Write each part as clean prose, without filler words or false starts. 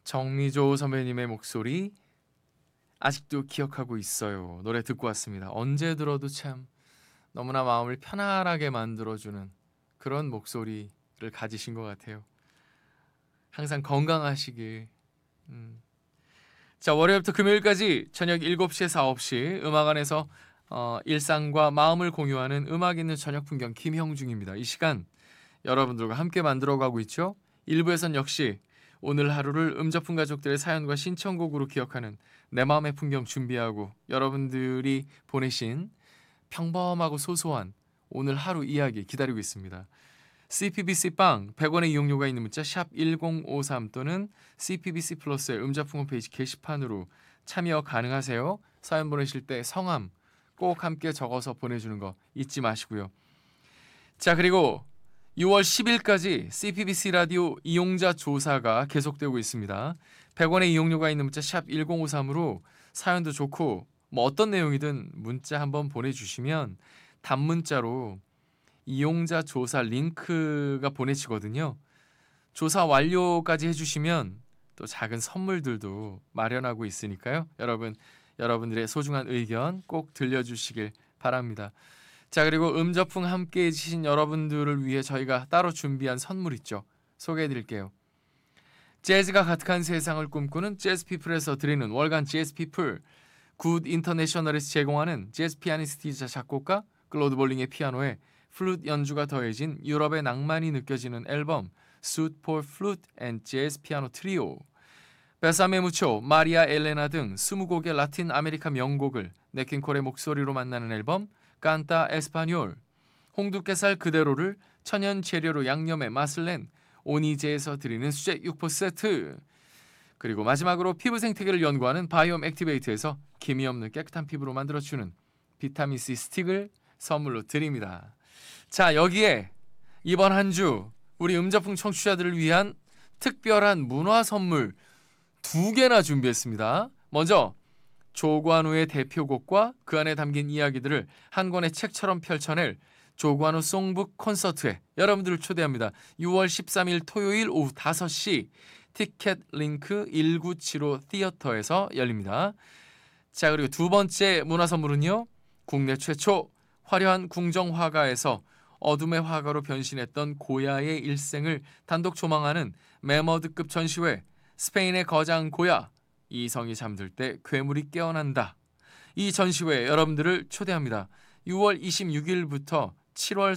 정미조 선배님의 목소리 아직도 기억하고 있어요. 노래 듣고 왔습니다. 언제 들어도 참 너무나 마음을 편안하게 만들어주는 그런 목소리를 가지신 것 같아요. 항상 건강하시길. 음. 자, 월요일부터 금요일까지 저녁 7시에서 9시 음악안에서 일상과 마음을 공유하는 음악 있는 저녁 풍경 김형중입니다. 이 시간 여러분들과 함께 만들어가고 있죠. 1부에선 역시 오늘 하루를 음저풍 가족들의 사연과 신청곡으로 기억하는 내 마음의 풍경 준비하고 여러분들이 보내신 평범하고 소소한 오늘 하루 이야기 기다리고 있습니다. CPBC 빵 100원의 이용료가 있는 문자 샵 1053 또는 CPBC 플러스의 음자풍 홈페이지 게시판으로 참여 가능하세요. 사연 보내실 때 성함 꼭 함께 적어서 보내주는 거 잊지 마시고요. 자, 그리고 6월 10일까지 CPBC 라디오 이용자 조사가 계속되고 있습니다. 100원의 이용료가 있는 문자 샵 1053으로 사연도 좋고 뭐 어떤 내용이든 문자 한번 보내주시면 단문자로 이용자 조사 링크가 보내지거든요. 조사 완료까지 해주시면 또 작은 선물들도 마련하고 있으니까요. 여러분들의 소중한 의견 꼭 들려주시길 바랍니다. 자, 그리고 음저풍 함께 해주신 여러분들을 위해 저희가 따로 준비한 선물 있죠. 소개해드릴게요. 재즈가 가득한 세상을 꿈꾸는 재즈피플에서 드리는 월간 재즈피플, 굿 인터내셔널에서 제공하는 재즈 피아니스트이자 작곡가 클로드 볼링의 피아노에 플룻 연주가 더해진 유럽의 낭만이 느껴지는 앨범 Suite for Flute and Jazz Piano Trio, 베사메 무초, 마리아 엘레나 등 20곡의 라틴 아메리카 명곡을 네킹콜의 목소리로 만나는 앨범 깐타 에스파뇰, 홍두깨살 그대로를 천연 재료로 양념해 맛을 낸 오니제에서 드리는 수제 육포 세트, 그리고 마지막으로 피부 생태계를 연구하는 바이옴 액티베이트에서 기미 없는 깨끗한 피부로 만들어주는 비타민C 스틱을 선물로 드립니다. 자, 여기에 이번 한 주 우리 음자풍 청취자들을 위한 특별한 문화 선물 2개나 준비했습니다. 먼저 조관우의 대표곡과 그 안에 담긴 이야기들을 한 권의 책처럼 펼쳐낼 조관우 송북 콘서트에 여러분들을 초대합니다. 6월 13일 토요일 오후 5시 티켓 링크 1975 티어터에서 열립니다. 자, 그리고 두 번째 문화 선물은요, 국내 최초 화려한 궁정화가에서 어둠의 화가로 변신했던 고야의 일생을 단독 조망하는 메머드급 전시회 스페인의 거장 고야, 이성이 잠들 때 괴물이 깨어난다. 이 전시회에 여러분들을 초대합니다. 6월 26일부터 7월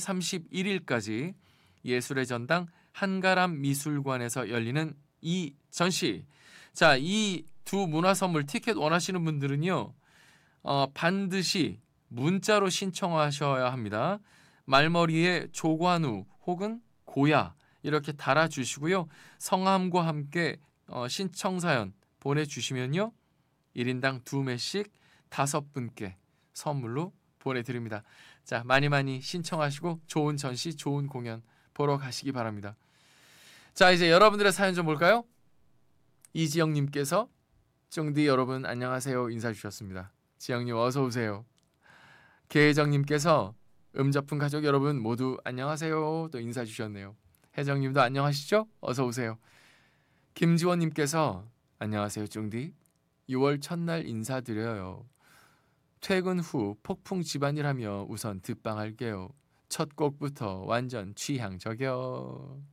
31일까지 예술의 전당 한가람 미술관에서 열리는 이 전시. 자, 이 두 문화 선물 티켓 원하시는 분들은요, 반드시 문자로 신청하셔야 합니다. 말머리에 조관우 혹은 고야 이렇게 달아주시고요. 성함과 함께 신청사연 보내주시면요, 1인당 2매씩 5분께 선물로 보내드립니다. 자, 많이 신청하시고 좋은 전시, 좋은 공연 보러 가시기 바랍니다. 자, 이제 여러분들의 사연 좀 볼까요? 이지영님께서 쫑디 여러분 안녕하세요 인사 주셨습니다. 지영님 어서 오세요. 계혜정님께서 음자풍 가족 여러분 모두 안녕하세요 또 인사 주셨네요. 혜정님도 안녕하시죠? 어서 오세요. 김지원님께서 안녕하세요 쫑디. 6월 첫날 인사드려요. 퇴근 후 폭풍 집안일 하며 우선 듣방할게요. 첫 곡부터 완전 취향 저격.